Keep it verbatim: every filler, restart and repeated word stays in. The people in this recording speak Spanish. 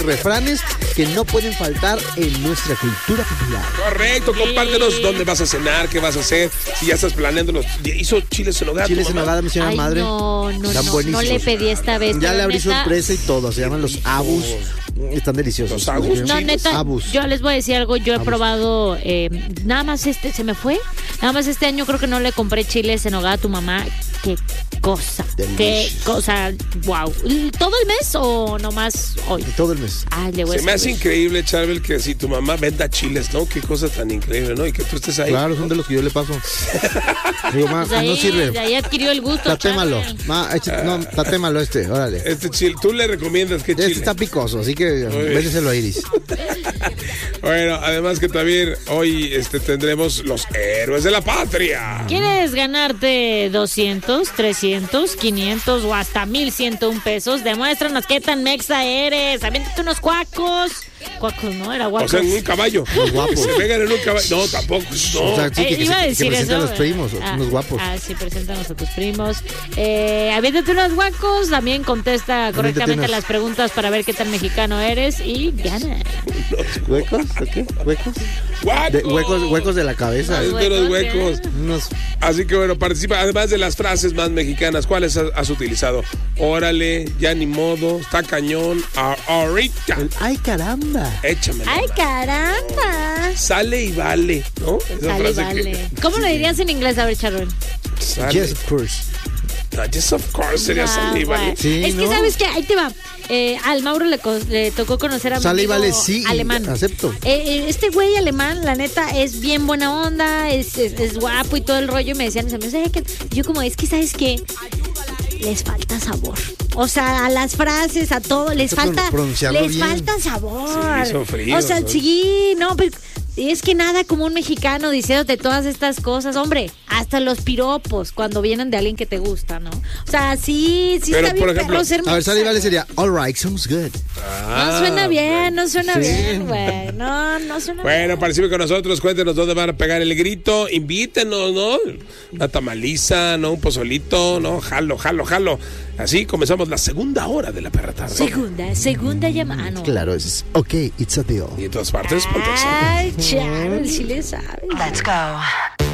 refranes que no pueden faltar en nuestra cultura popular. Correcto, compártenos dónde vas a cenar, qué vas a hacer, si ya estás planeando los... ¿Hizo chiles en nogada? Chiles en nogada, mi señora Ay, madre. no, no, Están no, buenísimos. no le pedí esta vez. Ya le abrí neta, sorpresa y todo. Se llaman los abus. Están deliciosos. ¿Los abus? No, neta, Abus. yo les voy a decir algo. Yo he Abus. probado, eh, nada más este, se me fue. Nada más este año creo que no le compré chiles en nogada a tu mamá. Qué cosa. Delicious. Qué cosa. Wow. ¿Todo el mes o nomás hoy? Todo el mes. Ay, le voy a Se me hace escribir. increíble, Charbel, que si tu mamá venda chiles, ¿no? Qué cosa tan increíble, ¿no? Y que tú estés ahí. Claro, son de los que yo le paso. Digo, ma, Pues ahí, no sirve. de ahí adquirió el gusto. Tatémalo. Charbel. Ma, eche- no, tatémalo este, órale. Este chile, ¿tú le recomiendas qué Este chile? está picoso, así que bien. véndeselo a Iris. Bueno, además que también hoy este, tendremos los héroes de la patria. ¿Quieres ganarte doscientos, trescientos, quinientos o hasta mil ciento un pesos? Demuéstranos qué tan mexa eres. Aviéntate unos cuacos. Cuacos, ¿no? Era O guacos. sea, en un caballo. Los guapos. Se pegan en un caballo. No, tampoco. No. O sea, sí, Eh, que, que, iba a se- que decir presenten eso. a los primos, Ah, unos guapos. Ah, sí, preséntanos a tus primos. Eh, aviéntate unos guacos. También contesta correctamente unos- las preguntas para ver qué tan mexicano eres y gana. ¿Huecos? ¿O qué? ¿Huecos? ¡Guaco! De- huecos, huecos de la cabeza. Los De los huecos, huecos. Unos Así que bueno, participa. Además de las frases más mexicanas, ¿cuáles has, has utilizado? Órale, ya ni modo, está cañón, a- ahorita. el- ¡ay, caramba! Échamelo. ¡Ay, caramba! Sale y vale, ¿no? Esa Vale, frase que- vale. ¿Cómo lo dirías en inglés? A ver, Charbel. Sale. Yes, of course. No, yes, of course, sería Ah, sale y vale. bueno. Sí, es que, ¿no? ¿sabes qué? Ahí te va. Eh, al Mauro le, co- le tocó conocer a mi Sale y amigo vale, sí, alemán. acepto. Eh, eh, este güey alemán, la neta, es bien buena onda, es, es, es guapo y todo el rollo. Y me decían mis amigos, "Eh, que-". yo como, es que, ¿sabes qué? Les falta sabor. O sea, a las frases, a todo, les Hay que falta, pronunciarlo les bien. falta sabor. Sí, son fríos, o sea, ¿no? sí, no, pero es que nada como un mexicano diciéndote todas estas cosas, hombre, hasta los piropos cuando vienen de alguien que te gusta, ¿no? O sea, sí, sí Pero, está bien por ejemplo, perro ser A ver, sale y mexa, vale güey. sería, all right, sounds good. No suena bien, no suena Sí. bien, güey. No, no suena Bueno, bien. participe con nosotros, cuéntenos dónde van a pegar el grito, invítenos, ¿no? Una tamaliza, ¿no? Un pozolito, ¿no? Jalo, jalo, jalo. Así comenzamos la segunda hora de la perra tarde. Segunda, segunda llamada. no. Claro, es ok, it's a deal. Y en todas partes, ponte Exa. Ay, Charles, sí le sabes. Let's go.